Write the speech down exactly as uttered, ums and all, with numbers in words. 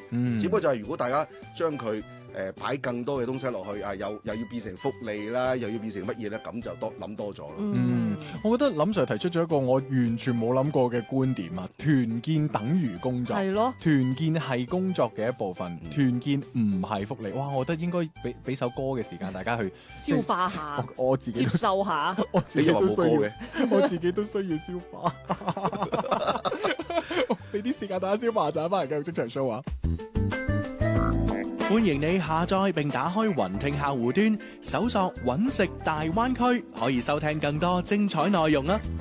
嗯， 只不過就係如果大家將佢誒擺更多嘅東西落去啊，又又要變成福利啦，又要變成乜嘢咧，咁就多諗多咗咯。 嗯，我覺得林 Sir 提出咗一個我完全冇諗過嘅觀點啊！團建等於工作， 係咯， 團建係工作嘅一部分，團建唔係福利。哇！我覺得應該俾俾首歌嘅時間，大家去消化下， 我我自己接都受下。 我自你又話冇己都需要歌嘅， 我自己都需要消化。俾啲時間大家消化，陣翻嚟繼續職場 show 啊！ 歡迎你下載並打開雲聽客戶端，搜索揾食大灣區，可以收聽更多精彩內容啊！